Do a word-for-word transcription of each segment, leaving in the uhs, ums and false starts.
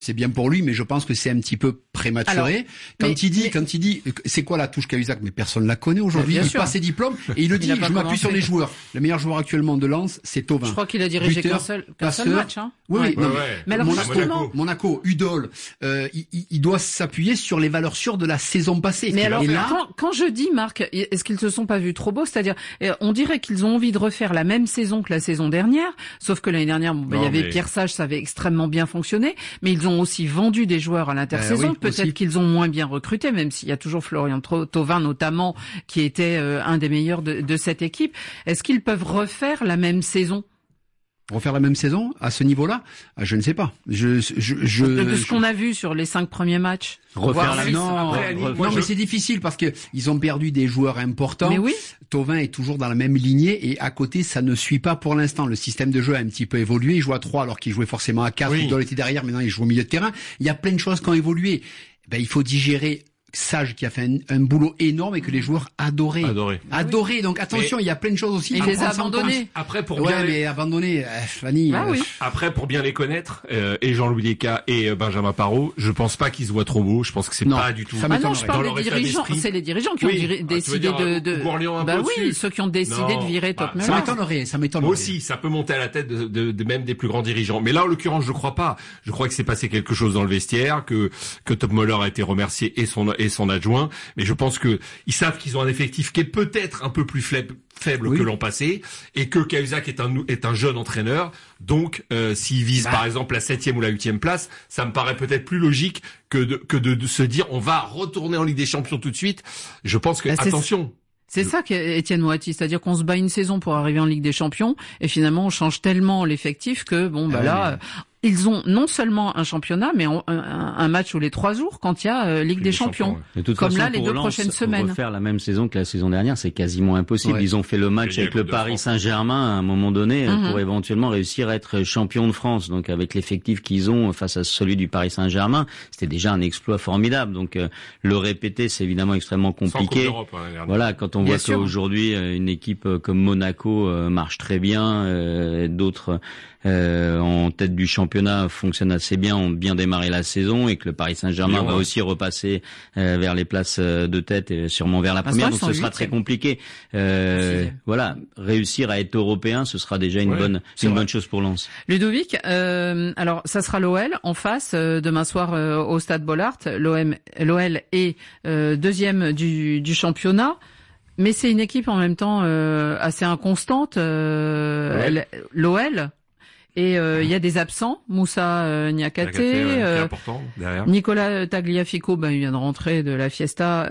C'est bien pour lui, mais je pense que c'est un petit peu prématuré. Alors, quand mais, il dit, mais... quand il dit, c'est quoi la touche Cahuzac? Mais personne la connaît aujourd'hui. Il passe ses diplômes et il le dit. Il je m'appuie sur les joueurs. Le meilleur joueur actuellement de Lens, c'est Thauvin. Je crois qu'il a dirigé qu'un seul, qu'un seul match. Hein. Oui, ouais. oui. Ouais, ouais. Mais alors Monaco, justement, Monaco, Udol, euh, il, il doit s'appuyer sur les valeurs sûres de la saison passée. Mais alors, là... quand, quand je dis, Marc, est-ce qu'ils se sont pas vus trop beaux? C'est-à-dire, on dirait qu'ils ont envie de refaire la même saison que la saison dernière, sauf que l'année dernière, bon, bah, il y avait mais... Pierre Sage, ça avait extrêmement bien fonctionné, mais ils ont aussi vendu des joueurs à l'intersaison. Euh, oui, Peut-être aussi. qu'ils ont moins bien recruté, même s'il y a toujours Florian Thauvin notamment, qui était euh, un des meilleurs de, de cette équipe. Est-ce qu'ils peuvent refaire la même saison? Refaire la même saison à ce niveau-là, je ne sais pas. Je, je, je, de, de ce je... qu'on a vu sur les cinq premiers matchs. Refaire la non, après, non, non mais c'est difficile parce que ils ont perdu des joueurs importants. Mais oui. Thauvin est toujours dans la même lignée et à côté ça ne suit pas pour l'instant. Le système de jeu a un petit peu évolué. Il joue à trois alors qu'il jouait forcément à quatre. Oui. Idol était derrière, maintenant il joue au milieu de terrain. Il y a plein de choses qui ont évolué. Ben il faut digérer. Sage qui a fait un, un boulot énorme et que les joueurs adoraient. Adoré. Adoré. Donc attention, mais il y a plein de choses aussi. Il les a abandonnés. Après pour ouais, bien mais les... abandonnés, euh, Fanny. Ah, euh... oui. Après pour bien les connaître, euh, et Jean-Louis Léca et euh, Benjamin Parot, je pense pas qu'ils se voient trop beaux. Je pense que c'est non, pas du tout. Ah non, je parle des dirigeants. C'est les dirigeants qui oui. ont dir- décidé ah, de. de... Un bah peu oui, dessus. ceux qui ont décidé non, de virer bah, Top Muller. Ça m'étonnerait. Ça m'étonnerait. Moi aussi, ça peut monter à la tête de, de, de même des plus grands dirigeants. Mais là, en l'occurrence, je crois pas. Je crois que c'est passé quelque chose dans le vestiaire, que que Top Muller a été remercié et son et son adjoint. Mais je pense que ils savent qu'ils ont un effectif qui est peut-être un peu plus faible, faible oui. que l'an passé, et que Cahuzac est un est un jeune entraîneur. Donc, euh, s'ils visent bah. par exemple la septième ou la huitième place, ça me paraît peut-être plus logique que de que de, de se dire on va retourner en Ligue des Champions tout de suite. Je pense que bah, attention. C'est ça qu'Étienne Moati, c'est-à-dire qu'on se bat une saison pour arriver en Ligue des Champions et finalement on change tellement l'effectif que bon bah ah, là. Mais... Ils ont non seulement un championnat, mais un, un, un match tous les trois jours quand il y a euh, Ligue des, des Champions. Champions ouais. de Comme façon, là, les deux Lens, prochaines semaines. Refaire la même saison que la saison dernière, c'est quasiment impossible. Ouais. Ils ont fait le match avec le Paris Saint-Germain à un moment donné mm-hmm. pour éventuellement réussir à être champion de France. Donc avec l'effectif qu'ils ont face à celui du Paris Saint-Germain, c'était déjà un exploit formidable. Donc euh, le répéter, c'est évidemment extrêmement compliqué. Hein, voilà, quand on Bien voit sûr. qu'aujourd'hui une équipe comme Monaco euh, marche très bien, euh, d'autres euh, en tête du championnat fonctionnent assez bien, ont bien démarré la saison et que le Paris Saint-Germain Lyon, va ouais. aussi repasser euh, vers les places de tête et sûrement vers la première, donc ce sera très compliqué. Euh, voilà, réussir à être européen, ce sera déjà une ouais, bonne une vrai. bonne chose pour Lens. Ludovic, euh, alors ça sera l'O L en face euh, demain soir euh, au Stade Bollaert. L'O M, l'O L est euh, deuxième du, du championnat. Mais c'est une équipe en même temps euh, assez inconstante. Euh, ouais. L'O L. Et il euh, y a des absents, Moussa euh, Niakate, ouais, euh, derrière. Nicolas Tagliafico, ben il vient de rentrer de la fiesta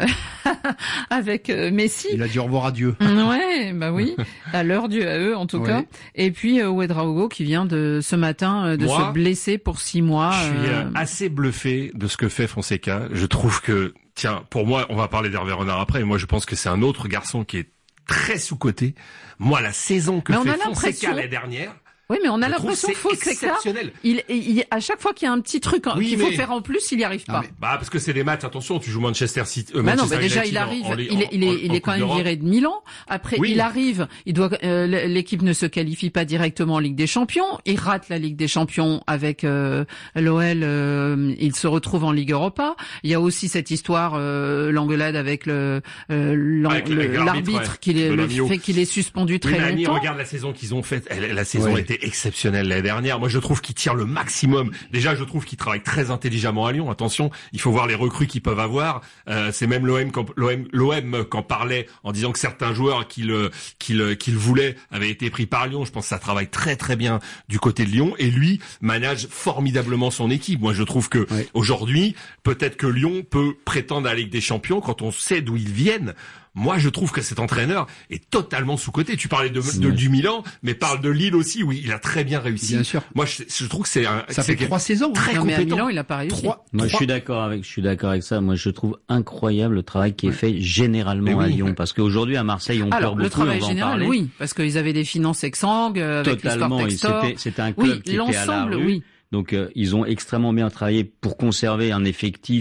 avec euh, Messi. Il a dit au revoir à Dieu. Ouais, bah oui, à l'heure Dieu à eux en tout ouais. cas. Et puis euh, Ouedraogo qui vient de ce matin euh, de Moi, se blesser pour six mois. Je suis euh... assez bluffé de ce que fait Fonseca. Je trouve que, tiens, pour moi, on va parler d'Hervé Renard après. Moi, je pense que c'est un autre garçon qui est très sous-coté. Moi, la saison que Mais fait Fonseca l'année dernière. Oui, mais on a l'impression que Fonseca, il, il, à chaque fois qu'il y a un petit truc oui, qu'il faut mais... faire en plus, il n'y arrive pas. Non, mais, bah parce que c'est des matchs. Attention, tu joues Manchester City. Euh, bah Manchester non, mais déjà United il arrive, en, en, il est, en, il est, en, il est quand même viré de Milan. Après, oui. il arrive, il doit, euh, l'équipe ne se qualifie pas directement en Ligue des Champions. Il rate la Ligue des Champions avec euh, l'O L. Euh, il se retrouve en Ligue Europa. Il y a aussi cette histoire, euh, l'engueulade avec le euh, l'arbitre ouais, qui est, le fait qu'il est suspendu très oui, longtemps. Regarde la saison qu'ils ont faite. Elle, la saison ouais. était exceptionnelle. Dernière. Moi, je trouve qu'il tire le maximum. Déjà, je trouve qu'il travaille très intelligemment à Lyon. Attention, il faut voir les recrues qu'ils peuvent avoir. Euh, c'est même l'O M quand l'O M, l'O M quand parlait en disant que certains joueurs qu'il qu'il qu'il voulait avaient été pris par Lyon. Je pense que ça travaille très très bien du côté de Lyon et lui manage formidablement son équipe. Moi, je trouve que ouais. aujourd'hui, peut-être que Lyon peut prétendre à la Ligue des Champions quand on sait d'où ils viennent. Moi, je trouve que cet entraîneur est totalement sous-coté. Tu parlais de, de du Milan, mais parle de Lille aussi, où il a très bien réussi. Bien sûr. Moi, je, je trouve que c'est un. Ça fait trois saisons. Très non, compétent. Mais à Milan, il a pas réussi. Trois, Moi, trois. je suis d'accord avec, je suis d'accord avec ça. Moi, je trouve incroyable le travail qui est fait généralement oui, à Lyon, parce qu'aujourd'hui à Marseille, on Alors, perd beaucoup. le travail on va général, oui, parce qu'ils avaient des finances exsangues avec Totalement. les Sport C'était, c'était un club oui, qui était à la rue. Oui. Donc, euh, ils ont extrêmement bien travaillé pour conserver un effectif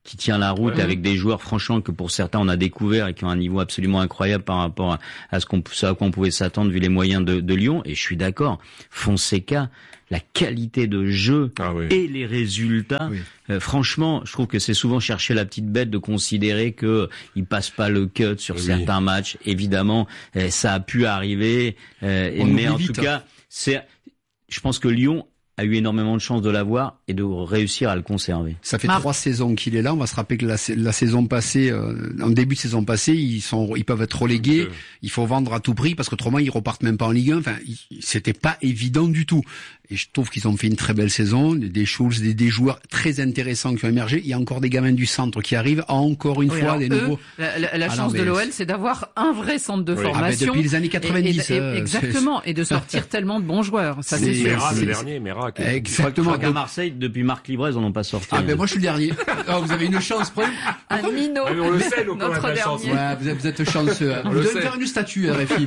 qui tient la route ouais. avec des joueurs franchement que pour certains on a découvert et qui ont un niveau absolument incroyable par rapport à, à ce qu'on ce à quoi on pouvait s'attendre vu les moyens de, de Lyon. Et je suis d'accord, Fonseca, la qualité de jeu ah oui. et les résultats. Oui. Euh, franchement, je trouve que c'est souvent chercher la petite bête de considérer que il passe pas le cut sur oui. certains matchs. Évidemment, euh, ça a pu arriver, euh, et, mais en vite. tout cas, c'est, je pense que Lyon a eu énormément de chance de l'avoir et de réussir à le conserver. Ça fait Marc. trois saisons qu'il est là. On va se rappeler que la, la saison passée, euh, en début de saison passée, ils sont, ils peuvent être relégués. Okay. Il faut vendre à tout prix parce qu'autrement ils repartent même pas en Ligue un. Enfin, il, c'était pas évident du tout. Et je trouve qu'ils ont fait une très belle saison. Des Schulz, des, des joueurs très intéressants qui ont émergé. Il y a encore des gamins du centre qui arrivent. Encore une oui, fois, des eux, nouveaux. La, la, la ah chance non, de l'O L, c'est d'avoir un vrai centre de oui. formation. Ah ben depuis les années quatre-vingt-dix. Et, et, et, exactement. Et de sortir tellement de bons joueurs. Ça c'est, c'est sûr. Méra, le dernier, Méra. Exactement. À Marseille, depuis Marc Librez, on n'en pas sorti. Ah ben moi je suis le dernier. Oh, vous avez une chance, un minot. Ah, on le sait, donc notre dernier. Chance. Ouais, vous êtes, vous êtes chanceux. Vous devez faire une statue, R F I.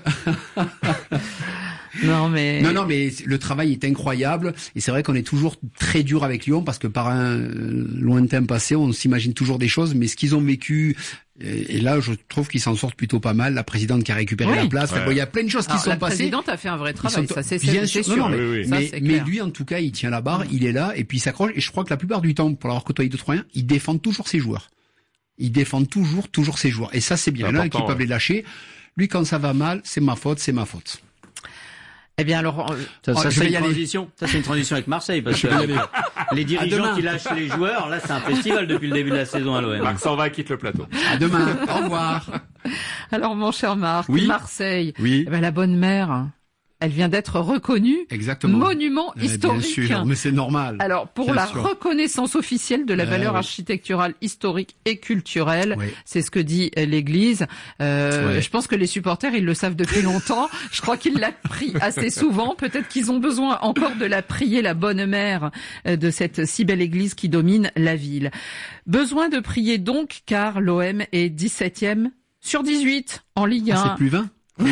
Non mais non non mais le travail est incroyable et c'est vrai qu'on est toujours très dur avec Lyon parce que par un lointain passé on s'imagine toujours des choses, mais ce qu'ils ont vécu et là je trouve qu'ils s'en sortent plutôt pas mal. La présidente qui a récupéré oui. la place, ouais. bon, il y a plein de choses qui Alors, sont la passées. La présidente a fait un vrai travail, sont... ça c'est, bien c'est, sûr, c'est sûr. Non, non, mais, oui, oui. mais, ça, mais lui en tout cas il tient la barre, mmh. il est là et puis il s'accroche et je crois que la plupart du temps pour l'avoir côtoyé deux trois ans, il défend toujours ses joueurs. Il défend toujours toujours ses joueurs et ça c'est bien. C'est là qui peuvent ouais. les lâcher. Lui quand ça va mal, c'est ma faute, c'est ma faute. Eh bien alors, ça, ça, c'est une transition. Ça c'est une transition avec Marseille parce que les dirigeants qui lâchent les joueurs, là c'est un festival depuis le début de la saison à l'O M. Marc s'en va, quitte le plateau. À demain. Au revoir. Alors mon cher Marc, oui. Marseille, oui. eh ben, la bonne mère, elle vient d'être reconnue Exactement. monument eh, historique. Bien sûr, mais c'est normal. Alors pour bien la sûr. reconnaissance officielle de la valeur eh, oui. architecturale, historique et culturelle, oui. c'est ce que dit l'Église. Euh, ouais. Je pense que les supporters ils le savent depuis longtemps. Je crois qu'ils la prient assez souvent. Peut-être qu'ils ont besoin encore de la prier, la bonne mère de cette si belle Église qui domine la ville. Besoin de prier donc car l'O M est dix-septième sur dix-huit en Ligue un. Ah, c'est plus vingt.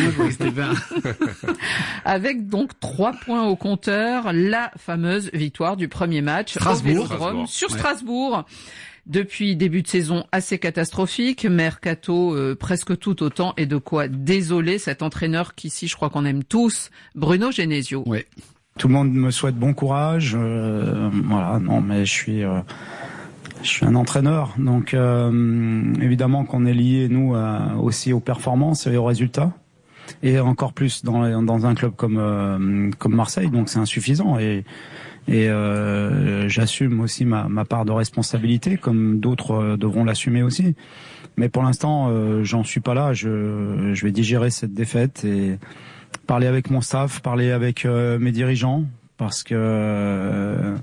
Avec donc trois points au compteur, la fameuse victoire du premier match Strasbourg, au Vélodrome Strasbourg. sur ouais. Strasbourg. Depuis début de saison assez catastrophique, mercato euh, presque tout autant et de quoi désoler cet entraîneur qu'ici je crois qu'on aime tous, Bruno Genesio. Ouais. Tout le monde me souhaite bon courage. Euh, voilà, non mais je suis euh, je suis un entraîneur, donc euh, évidemment qu'on est lié nous à, aussi aux performances et aux résultats. Et encore plus dans, dans un club comme euh, comme Marseille, donc c'est insuffisant et et euh, j'assume aussi ma, ma part de responsabilité comme d'autres euh, devront l'assumer aussi. Mais pour l'instant, euh, j'en suis pas là. Je je vais digérer cette défaite et parler avec mon staff, parler avec euh, mes dirigeants parce que euh,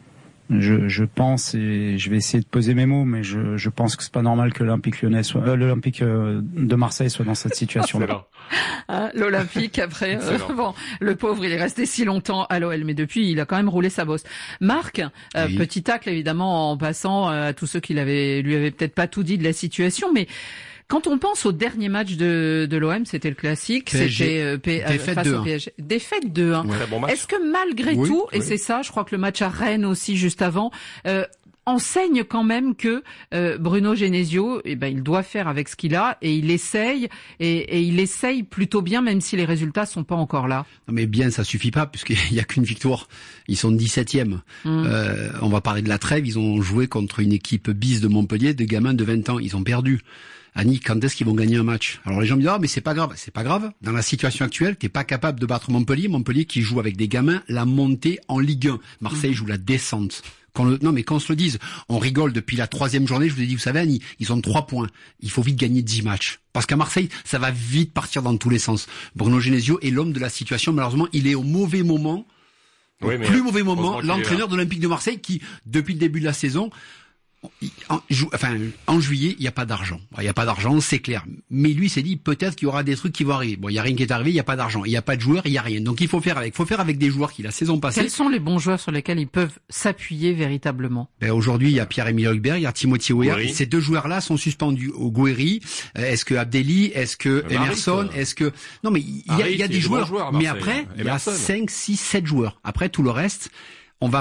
je, je pense et je vais essayer de peser mes mots, mais je, je pense que c'est pas normal que l'Olympique Lyonnais soit, euh, l'Olympique de Marseille soit dans cette situation-là. Ah, L'Olympique après, euh, bon, le pauvre, il est resté si longtemps à l'O L, mais depuis, il a quand même roulé sa bosse. Marc, euh, oui. petit tacle évidemment en passant à tous ceux qui l'avaient, lui avaient peut-être pas tout dit de la situation, mais quand on pense au dernier match de, de l'O M, c'était le classique, P S G. c'était euh, P, euh, face au P S G. Défaite deux un. Ouais. Bon Est-ce que malgré oui, tout, oui. et c'est ça, je crois que le match à Rennes aussi juste avant, euh, enseigne quand même que euh, Bruno Genesio, eh ben, il doit faire avec ce qu'il a et il essaye et, et il essaye plutôt bien, même si les résultats sont pas encore là. Non mais bien, ça suffit pas puisqu'il y a qu'une victoire. Ils sont dix-septième. Mmh. Euh, on va parler de la trêve. Ils ont joué contre une équipe bis de Montpellier, de gamins de vingt ans. Ils ont perdu. Annie, quand est-ce qu'ils vont gagner un match? Alors les gens me disent, ah, mais c'est pas grave. C'est pas grave. Dans la situation actuelle, t'es pas capable de battre Montpellier. Montpellier qui joue avec des gamins la montée en Ligue un. Marseille mmh. joue la descente. Qu'on le, non mais qu'on se le dise, on rigole depuis la troisième journée, je vous ai dit, vous savez Annie, ils ont trois points. Il faut vite gagner dix matchs. Parce qu'à Marseille, ça va vite partir dans tous les sens. Bruno Genesio est l'homme de la situation. Malheureusement, il est au mauvais moment. Oui, au plus mauvais moment, l'entraîneur de l'Olympique de Marseille qui, depuis le début de la saison, En, enfin, en juillet, il n'y a pas d'argent. Il n'y a pas d'argent, c'est clair. Mais lui s'est dit, peut-être qu'il y aura des trucs qui vont arriver. Bon, il n'y a rien qui est arrivé, il n'y a pas d'argent. Il n'y a pas de joueurs, il n'y a rien. Donc il faut faire avec. Il faut faire avec des joueurs qui, la saison passée... Quels sont les bons joueurs sur lesquels ils peuvent s'appuyer véritablement? Ben, aujourd'hui, il y a Pierre-Emile Hugbert, il y a Timothy Weah. Ces deux joueurs-là sont suspendus au Gouiri. Est-ce que Abdelli, est-ce que euh, Emerson, est-ce que... Non, mais il y a, il y a des joueurs. Joueur, mais après, il y a cinq, six, sept joueurs. Après, tout le reste, on va...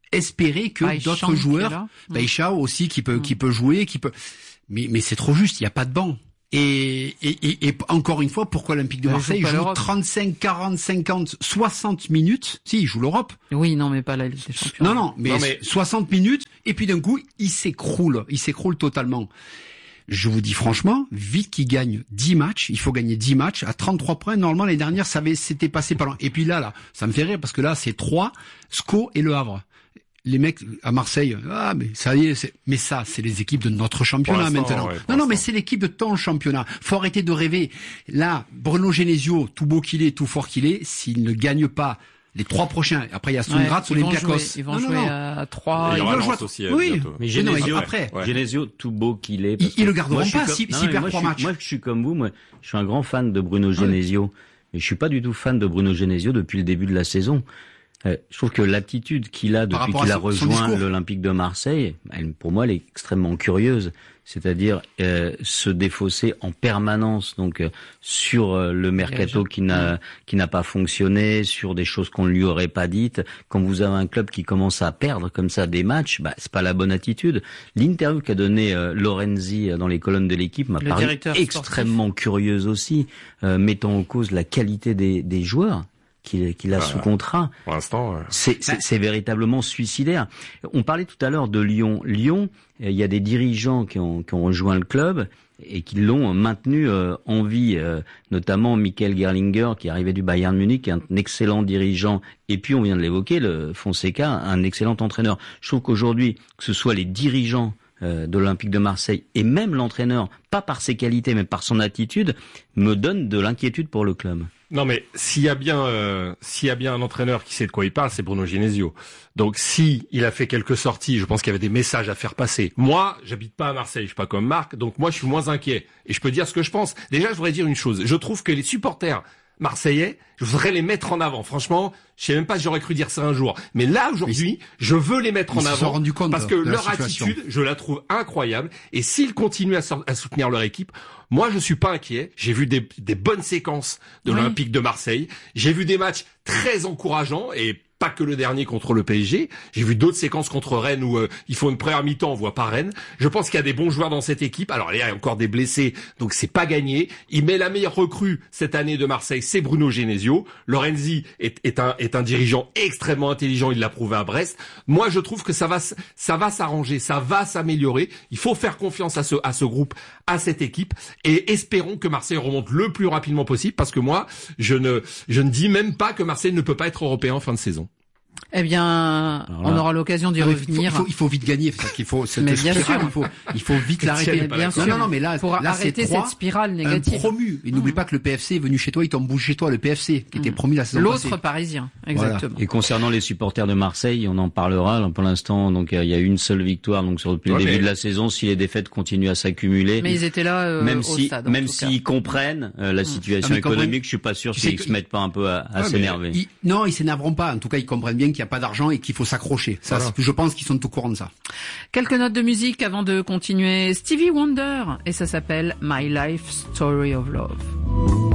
espérer que Baïchang d'autres joueurs, Baïchao aussi qui peut, mmh. qui peut jouer, qui peut, mais, mais c'est trop juste, il n'y a pas de banc. Et, et, et, et encore une fois, pourquoi l'Olympique de Marseille joue trente-cinq, quarante, cinquante, soixante minutes? Si, il joue l'Europe. Oui, non, mais pas la Ligue des Champions. Non, non, mais, non, mais... soixante minutes, et puis d'un coup, il s'écroule. Il s'écroule totalement. Je vous dis franchement, vite qu'il gagne dix matchs, il faut gagner dix matchs à trente-trois points. Normalement, l'année dernière, ça avait, c'était passé par loin. Et puis là, là, ça me fait rire parce que là, c'est trois, Sco et Le Havre. Les mecs à Marseille, ah mais ça y est, c'est... mais ça, c'est les équipes de notre championnat maintenant. Ouais, non, non, mais c'est l'équipe de ton championnat. Faut arrêter de rêver. Là, Bruno Genesio, tout beau qu'il est, tout fort qu'il est, s'il ne gagne pas les trois prochains, après il y a Stonegratz ou Olympiakos. Ils vont jouer, ils vont jouer à trois. Ils vont jouer aussi. Oui, bientôt. Mais Genesio, après, ouais. Genesio, tout beau qu'il est. Ils, ils le garderont moi, pas s'il si, si perd trois matchs. Moi, je suis comme vous. Moi, je suis un grand fan de Bruno Genesio, ouais. mais je suis pas du tout fan de Bruno Genesio depuis le début de la saison. Euh, je trouve que l'attitude qu'il a depuis qu'il a rejoint l'Olympique de Marseille, elle, pour moi, elle est extrêmement curieuse. C'est-à-dire euh, se défausser en permanence donc euh, sur euh, le mercato qui n'a qui n'a pas fonctionné, sur des choses qu'on ne lui aurait pas dites. Quand vous avez un club qui commence à perdre comme ça des matchs, bah c'est pas la bonne attitude. L'interview qu'a donné euh, Lorenzi dans les colonnes de l'équipe m'a paru extrêmement sportif. curieuse aussi, euh, mettant en cause la qualité des, des joueurs qu'il, qu'il a bah, sous contrat. Pour l'instant, ouais. c'est, c'est, c'est véritablement suicidaire. On parlait tout à l'heure de Lyon. Lyon, il y a des dirigeants qui ont, qui ont rejoint le club et qui l'ont maintenu euh, en vie, euh, notamment Michael Gerlinger, qui est arrivé du Bayern Munich, qui est un excellent dirigeant, et puis on vient de l'évoquer, le Fonseca, un excellent entraîneur. Je trouve qu'aujourd'hui, que ce soit les dirigeants euh, de l'Olympique de Marseille et même l'entraîneur, pas par ses qualités mais par son attitude, me donne de l'inquiétude pour le club. Non mais s'il y a bien euh, s'il y a bien un entraîneur qui sait de quoi il parle, c'est Bruno Genesio. Donc si il a fait quelques sorties, je pense qu'il y avait des messages à faire passer. Moi, j'habite pas à Marseille, je suis pas comme Marc, donc moi je suis moins inquiet et je peux dire ce que je pense. Déjà, je voudrais dire une chose, je trouve que les supporters marseillais, je voudrais les mettre en avant. Franchement, je sais même pas si j'aurais cru dire ça un jour. Mais là, aujourd'hui, je veux les mettre en avant rendu compte parce que leur attitude, je la trouve incroyable. Et s'ils continuent à, so- à soutenir leur équipe, moi, je suis pas inquiet. J'ai vu des, des bonnes séquences de oui. l'Olympique de Marseille. J'ai vu des matchs très encourageants et pas que le dernier contre le P S G. J'ai vu d'autres séquences contre Rennes où euh, il faut une première mi-temps, on voit pas Rennes. Je pense qu'il y a des bons joueurs dans cette équipe. Alors il y a encore des blessés, donc c'est pas gagné. Il met la meilleure recrue cette année de Marseille, c'est Bruno Genesio. Lorenzi est, est un est un dirigeant extrêmement intelligent, il l'a prouvé à Brest. Moi, je trouve que ça va ça va s'arranger, ça va s'améliorer. Il faut faire confiance à ce à ce groupe, à cette équipe, et espérons que Marseille remonte le plus rapidement possible, parce que moi, je ne je ne dis même pas que Marseille ne peut pas être européen en fin de saison. Eh bien, on aura l'occasion d'y revenir. Il faut, il faut, il faut vite gagner. C'est qu'il faut cette mais bien spirale, sûr. il faut, il faut vite l'arrêter. Bien sûr. Non, non, mais là, pour là, arrêter c'est trois, cette spirale négative. Un promu. Et mmh. n'oublie pas que le P F C est venu chez toi, il tombe chez toi, le P F C, qui mmh. était promu la saison L'autre passée. parisien, exactement. Voilà. Et concernant les supporters de Marseille, on en parlera. Pour l'instant, donc il y a une seule victoire, donc sur depuis ouais, le début mais... de la saison. Si les défaites continuent à s'accumuler, mais ils étaient là euh, même au si, stade. Même s'ils comprennent euh, la situation mmh. économique, je suis pas sûr qu'ils se mettent pas un peu à, à ouais, s'énerver. Ils, non, ils s'énerveront pas. En tout cas, ils comprennent bien qu'il n'y a pas d'argent et qu'il faut s'accrocher. Ça, voilà. Je pense qu'ils sont au courant de ça. Quelques notes de musique avant de continuer. Stevie Wonder, et ça s'appelle My Life Story of Love.